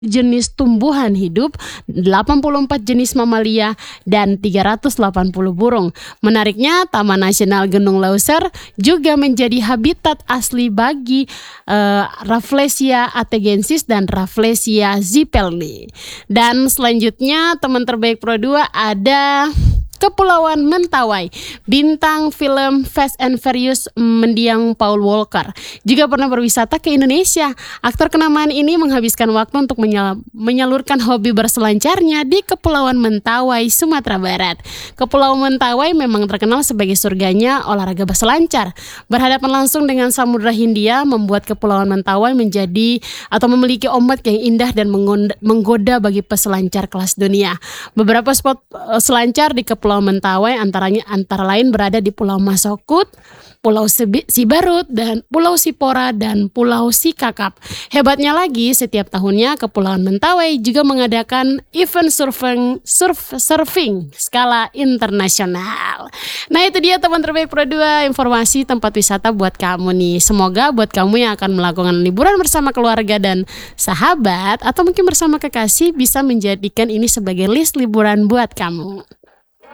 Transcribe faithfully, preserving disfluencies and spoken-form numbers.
jenis tumbuhan hidup, delapan puluh empat jenis mamalia, dan tiga ratus delapan puluh burung. Menariknya, Taman Nasional Gunung Leuser juga menjadi habitat asli bagi uh, Rafflesia ategensis dan Rafflesia zipelni. Dan selanjutnya, teman terbaik Pro dua ada Kepulauan Mentawai. Bintang film Fast and Furious mendiang Paul Walker juga pernah berwisata ke Indonesia. Aktor kenamaan ini menghabiskan waktu untuk menyal- menyalurkan hobi berselancarnya di Kepulauan Mentawai, Sumatera Barat. Kepulauan Mentawai memang terkenal sebagai surganya olahraga berselancar. Berhadapan langsung dengan Samudra Hindia membuat Kepulauan Mentawai menjadi atau memiliki ombak yang indah dan menggoda, menggoda bagi peselancar kelas dunia. Beberapa spot uh, selancar di Kepulauan Pulau Mentawai antaranya antara lain berada di Pulau Masokut, Pulau Siberut, dan Pulau Sipora dan Pulau Sikakap. Hebatnya lagi, setiap tahunnya Kepulauan Mentawai juga mengadakan event surfing, surf, surfing skala internasional. Nah itu dia teman terbaik Pro dua, informasi tempat wisata buat kamu nih. Semoga buat kamu yang akan melakukan liburan bersama keluarga dan sahabat atau mungkin bersama kekasih bisa menjadikan ini sebagai list liburan buat kamu.